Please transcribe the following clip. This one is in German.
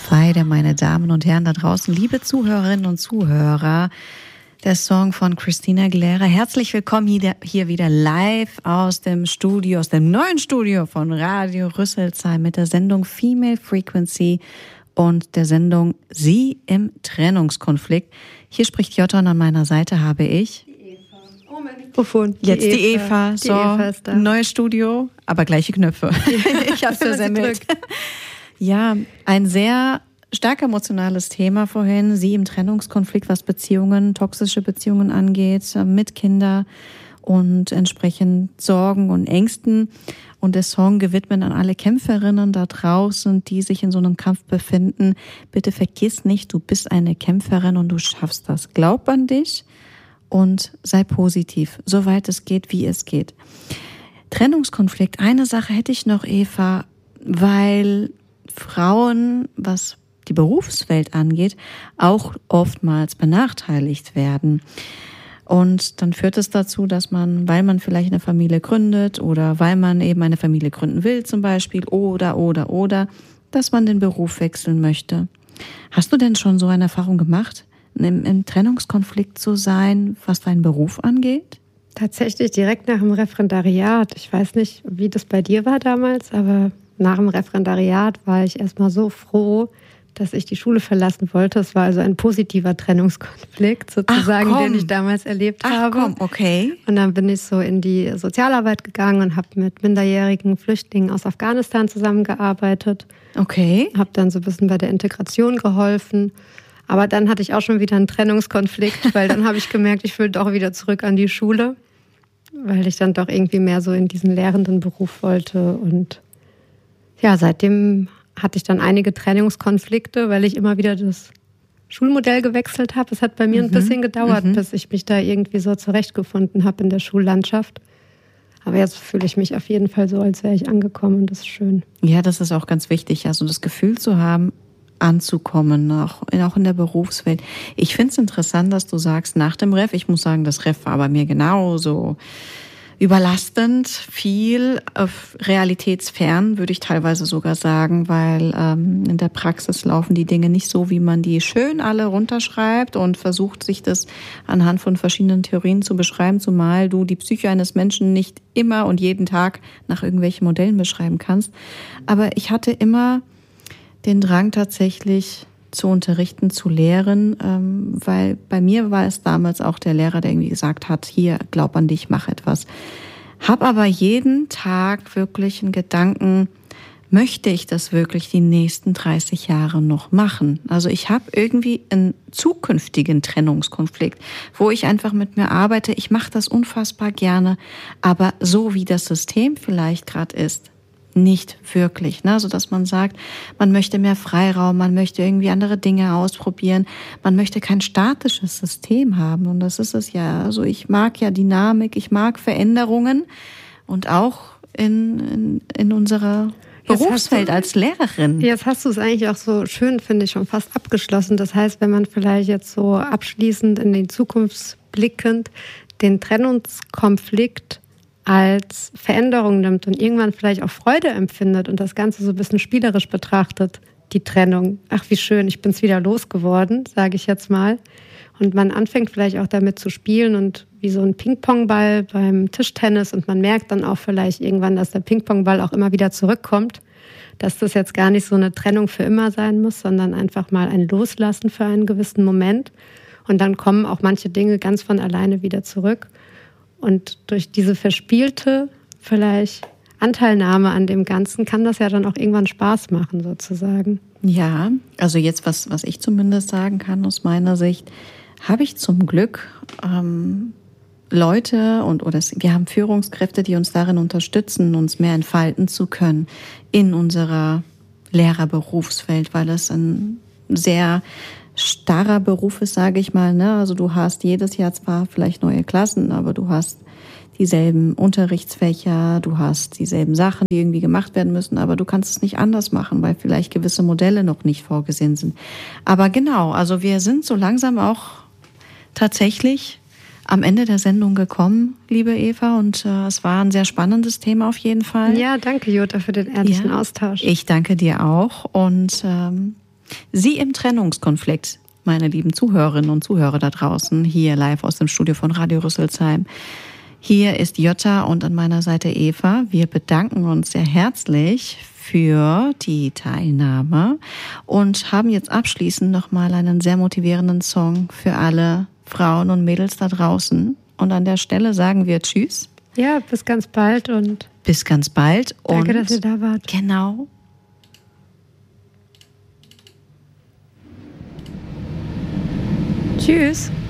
Feide, meine Damen und Herren da draußen, liebe Zuhörerinnen und Zuhörer, der Song von Christina Aguilera. Herzlich willkommen hier wieder live aus dem Studio, aus dem neuen Studio von Radio Rüsselsheim mit der Sendung Female Frequency und der Sendung Sie im Trennungskonflikt. Hier spricht Jutta und an meiner Seite habe ich die Eva. Oh, mein Mikrofon. Jetzt die Eva. So, Eva ist da. Neues Studio, aber gleiche Knöpfe. Ich habe versammelt. Ja, ein sehr stark emotionales Thema vorhin. Sie im Trennungskonflikt, was Beziehungen, toxische Beziehungen angeht, mit Kindern und entsprechend Sorgen und Ängsten. Und der Song gewidmet an alle Kämpferinnen da draußen, die sich in so einem Kampf befinden. Bitte vergiss nicht, du bist eine Kämpferin und du schaffst das. Glaub an dich und sei positiv, soweit es geht, wie es geht. Trennungskonflikt, eine Sache hätte ich noch, Eva, weil Frauen, was die Berufswelt angeht, auch oftmals benachteiligt werden. Und dann führt es dazu, dass man, weil man vielleicht eine Familie gründet oder weil man eben eine Familie gründen will zum Beispiel oder, dass man den Beruf wechseln möchte. Hast du denn schon so eine Erfahrung gemacht, im Trennungskonflikt zu sein, was deinen Beruf angeht? Tatsächlich direkt nach dem Referendariat. Ich weiß nicht, wie das bei dir war damals, aber nach dem Referendariat war ich erstmal so froh, dass ich die Schule verlassen wollte. Es war also ein positiver Trennungskonflikt sozusagen, den ich damals erlebt habe. Okay. Und dann bin ich so in die Sozialarbeit gegangen und habe mit minderjährigen Flüchtlingen aus Afghanistan zusammengearbeitet. Okay. Habe dann so ein bisschen bei der Integration geholfen. Aber dann hatte ich auch schon wieder einen Trennungskonflikt, weil dann habe ich gemerkt, ich will doch wieder zurück an die Schule, weil ich dann doch irgendwie mehr so in diesen lehrenden Beruf wollte. Und ja, seitdem hatte ich dann einige Trennungskonflikte, weil ich immer wieder das Schulmodell gewechselt habe. Es hat bei mir ein bisschen gedauert, bis ich mich da irgendwie so zurechtgefunden habe in der Schullandschaft. Aber jetzt fühle ich mich auf jeden Fall so, als wäre ich angekommen und das ist schön. Ja, das ist auch ganz wichtig, also das Gefühl zu haben, anzukommen, auch in der Berufswelt. Ich finde es interessant, dass du sagst, nach dem Ref, ich muss sagen, das Ref war bei mir genauso überlastend, viel realitätsfern, würde ich teilweise sogar sagen, weil in der Praxis laufen die Dinge nicht so, wie man die schön alle runterschreibt und versucht, sich das anhand von verschiedenen Theorien zu beschreiben, zumal du die Psyche eines Menschen nicht immer und jeden Tag nach irgendwelchen Modellen beschreiben kannst. Aber ich hatte immer den Drang tatsächlich zu unterrichten, zu lehren, weil bei mir war es damals auch der Lehrer, der irgendwie gesagt hat, hier, glaub an dich, mach etwas. Hab aber jeden Tag wirklich einen Gedanken, möchte ich das wirklich die nächsten 30 Jahre noch machen? Also ich habe irgendwie einen zukünftigen Trennungskonflikt, wo ich einfach mit mir arbeite. Ich mache das unfassbar gerne, aber so wie das System vielleicht gerade ist, nicht wirklich, ne? So dass man sagt, man möchte mehr Freiraum, man möchte irgendwie andere Dinge ausprobieren, man möchte kein statisches System haben und das ist es ja. Also ich mag ja Dynamik, ich mag Veränderungen und auch in unserer Berufswelt als Lehrerin. Jetzt hast du es eigentlich auch so schön, finde ich, schon fast abgeschlossen. Das heißt, wenn man vielleicht jetzt so abschließend in die Zukunft blickend den Trennungskonflikt als Veränderung nimmt und irgendwann vielleicht auch Freude empfindet und das Ganze so ein bisschen spielerisch betrachtet, die Trennung. Ach, wie schön, ich bin's wieder losgeworden, sage ich jetzt mal. Und man anfängt vielleicht auch damit zu spielen und wie so ein Ping-Pong-Ball beim Tischtennis und man merkt dann auch vielleicht irgendwann, dass der Ping-Pong-Ball auch immer wieder zurückkommt, dass das jetzt gar nicht so eine Trennung für immer sein muss, sondern einfach mal ein Loslassen für einen gewissen Moment. Und dann kommen auch manche Dinge ganz von alleine wieder zurück. Und durch diese verspielte vielleicht Anteilnahme an dem Ganzen kann das ja dann auch irgendwann Spaß machen sozusagen. Ja, also jetzt, was ich zumindest sagen kann aus meiner Sicht, habe ich zum Glück Leute wir haben Führungskräfte, die uns darin unterstützen, uns mehr entfalten zu können in unserer Lehrerberufswelt, weil es ein sehr starrer Beruf ist, sage ich mal, ne? Also du hast jedes Jahr zwar vielleicht neue Klassen, aber du hast dieselben Unterrichtsfächer, du hast dieselben Sachen, die irgendwie gemacht werden müssen, aber du kannst es nicht anders machen, weil vielleicht gewisse Modelle noch nicht vorgesehen sind. Aber genau, also wir sind so langsam auch tatsächlich am Ende der Sendung gekommen, liebe Eva, und es war ein sehr spannendes Thema auf jeden Fall. Ja, danke Jutta für den ehrlichen Austausch. Ich danke dir auch und Sie im Trennungskonflikt, meine lieben Zuhörerinnen und Zuhörer da draußen, hier live aus dem Studio von Radio Rüsselsheim. Hier ist Jutta und an meiner Seite Eva. Wir bedanken uns sehr herzlich für die Teilnahme und haben jetzt abschließend nochmal einen sehr motivierenden Song für alle Frauen und Mädels da draußen. Und an der Stelle sagen wir Tschüss. Ja, bis ganz bald und bis ganz bald. Danke, dass ihr da wart. Genau. Tschüss.